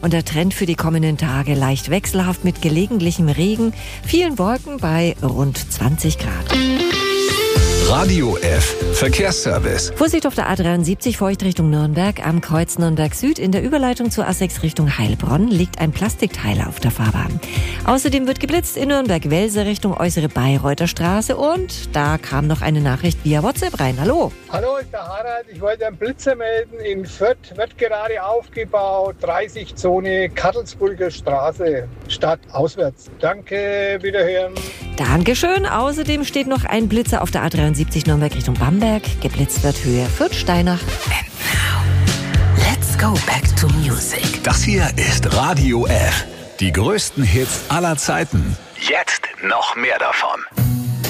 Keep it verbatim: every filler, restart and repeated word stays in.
Und der Trend für die kommenden Tage leicht wechselhaft mit gelegentlichem Regen, vielen Wolken bei rund zwanzig Grad. Radio F Verkehrsservice. Vorsicht auf der A dreiundsiebzig Feucht Richtung Nürnberg. Am Kreuz Nürnberg Süd in der Überleitung zur A sechs Richtung Heilbronn liegt ein Plastikteil auf der Fahrbahn. Außerdem wird geblitzt in Nürnberg-Welse Richtung Äußere Bayreuther Straße. Und da kam noch eine Nachricht via WhatsApp rein. Hallo. Hallo, ist der Harald. Ich wollte einen Blitzer melden. In Fürth wird gerade aufgebaut. dreißig Zone Kattelsburger Straße. Stadt auswärts. Danke, wiederhören. Dankeschön. Außerdem steht noch ein Blitzer auf der A dreiundsiebzig Nürnberg Richtung Bamberg. Geblitzt wird Höhe Fürth-Steinach. And now, let's go back to music. Das hier ist Radio F. Die größten Hits aller Zeiten. Jetzt noch mehr davon.